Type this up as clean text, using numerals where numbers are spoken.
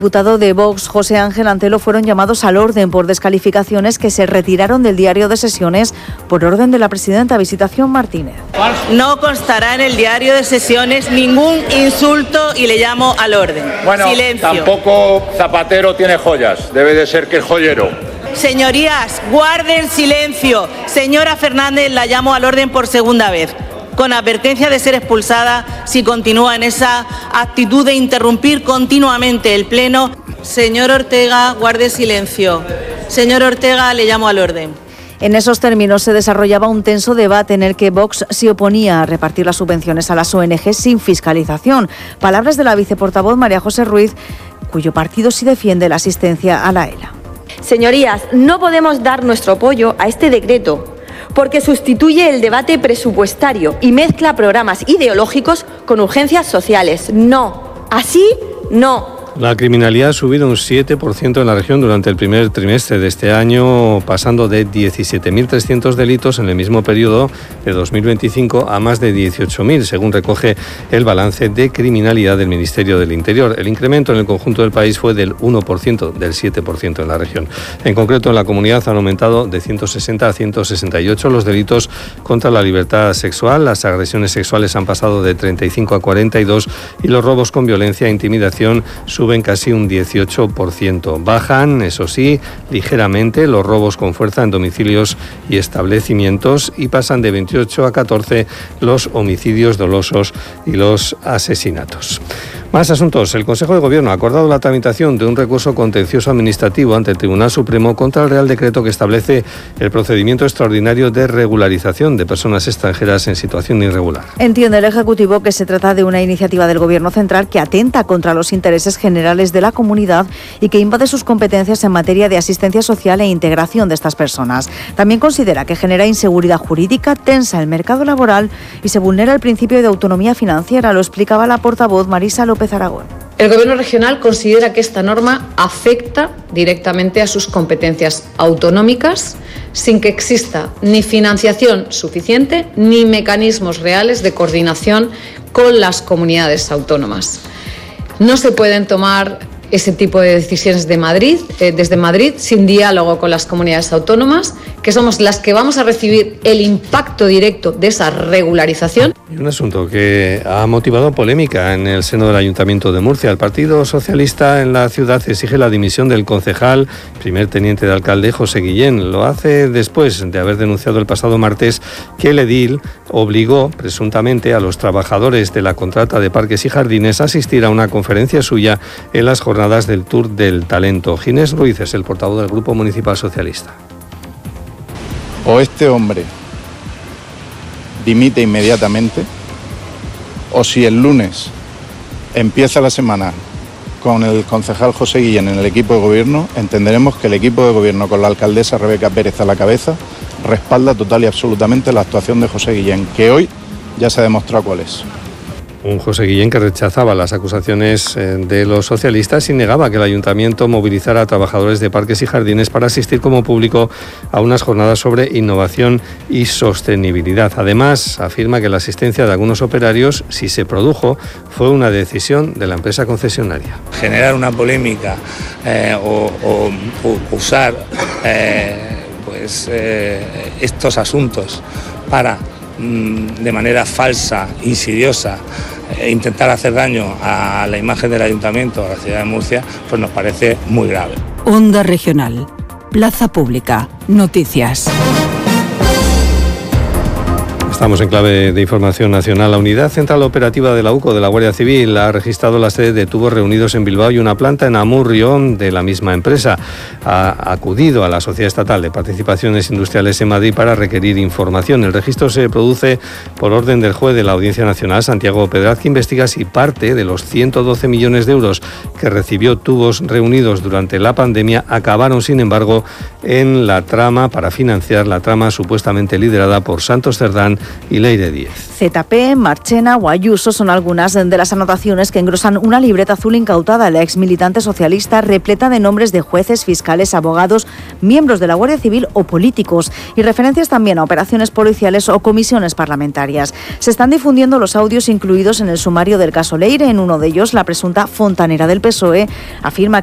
El diputado de Vox, José Ángel Antelo, fueron llamados al orden por descalificaciones que se retiraron del diario de sesiones por orden de la presidenta Visitación Martínez. No constará en el diario de sesiones ningún insulto y le llamo al orden. Bueno, silencio. Tampoco Zapatero tiene joyas, debe de ser que es joyero. Señorías, guarden silencio. Señora Fernández, la llamo al orden por segunda vez, con advertencia de ser expulsada si continúa en esa actitud de interrumpir continuamente el Pleno. Señor Ortega, guarde silencio. Señor Ortega, le llamo al orden. En esos términos se desarrollaba un tenso debate en el que Vox se oponía a repartir las subvenciones a las ONG sin fiscalización. Palabras de la viceportavoz María José Ruiz, cuyo partido sí defiende la asistencia a la ELA. Señorías, no podemos dar nuestro apoyo a este decreto porque sustituye el debate presupuestario y mezcla programas ideológicos con urgencias sociales. No, así no. La criminalidad ha subido un 7% en la región durante el primer trimestre de este año, pasando de 17.300 delitos en el mismo periodo de 2025 a más de 18.000, según recoge el balance de criminalidad del Ministerio del Interior. El incremento en el conjunto del país fue del 1%, del 7% en la región. En concreto, en la comunidad han aumentado de 160 a 168 los delitos contra la libertad sexual, las agresiones sexuales han pasado de 35 a 42 y los robos con violencia e intimidación suben casi un 18%. Bajan, eso sí, ligeramente los robos con fuerza en domicilios y establecimientos y pasan de 28 a 14 los homicidios dolosos y los asesinatos. Más asuntos. El Consejo de Gobierno ha acordado la tramitación de un recurso contencioso administrativo ante el Tribunal Supremo contra el Real Decreto que establece el procedimiento extraordinario de regularización de personas extranjeras en situación irregular. Entiende el Ejecutivo que se trata de una iniciativa del Gobierno central que atenta contra los intereses generales de la comunidad y que invade sus competencias en materia de asistencia social e integración de estas personas. También considera que genera inseguridad jurídica, tensa el mercado laboral y se vulnera el principio de autonomía financiera, lo explicaba la portavoz Marisa López Aragón. El Gobierno regional considera que esta norma afecta directamente a sus competencias autonómicas sin que exista ni financiación suficiente ni mecanismos reales de coordinación con las comunidades autónomas. No se pueden tomar ese tipo de decisiones desde Madrid sin diálogo con las comunidades autónomas, que somos las que vamos a recibir el impacto directo de esa regularización. Y un asunto que ha motivado polémica en el seno del Ayuntamiento de Murcia. El Partido Socialista en la ciudad exige la dimisión del concejal, primer teniente de alcalde, José Guillén. Lo hace después de haber denunciado el pasado martes que el edil obligó presuntamente a los trabajadores de la contrata de Parques y Jardines a asistir a una conferencia suya en las jornadas del Tour del Talento. Ginés Ruiz es el portavoz del Grupo Municipal Socialista. O este hombre dimite inmediatamente, o si el lunes empieza la semana con el concejal José Guillén en el equipo de gobierno, entenderemos que el equipo de gobierno con la alcaldesa Rebeca Pérez a la cabeza respalda total y absolutamente la actuación de José Guillén, que hoy ya se ha demostrado cuál es. Un José Guillén que rechazaba las acusaciones de los socialistas y negaba que el ayuntamiento movilizara a trabajadores de parques y jardines para asistir como público a unas jornadas sobre innovación y sostenibilidad. Además, afirma que la asistencia de algunos operarios, si se produjo, fue una decisión de la empresa concesionaria. Generar una polémica o usar estos asuntos para de manera falsa, insidiosa, intentar hacer daño a la imagen del ayuntamiento, a la ciudad de Murcia, pues nos parece muy grave. Onda Regional, Plaza Pública, Noticias. Estamos en clave de información nacional. La Unidad Central Operativa de la UCO de la Guardia Civil ha registrado la sede de tubos reunidos en Bilbao y una planta en Amurrio de la misma empresa. Ha acudido a la Sociedad Estatal de Participaciones Industriales en Madrid para requerir información. El registro se produce por orden del juez de la Audiencia Nacional, Santiago Pedraz, que investiga si parte de los 112 millones de euros que recibió Tubos Reunidos durante la pandemia acabaron, sin embargo, en la trama para financiar la trama supuestamente liderada por Santos Cerdán y Leire Díez. ZP, Marchena o Ayuso son algunas de las anotaciones que engrosan una libreta azul incautada a la exmilitante socialista repleta de nombres de jueces, fiscales, abogados, miembros de la Guardia Civil o políticos y referencias también a operaciones policiales o comisiones parlamentarias. Se están difundiendo los audios incluidos en el sumario del caso Leire. En uno de ellos, la presunta fontanera del PSOE afirma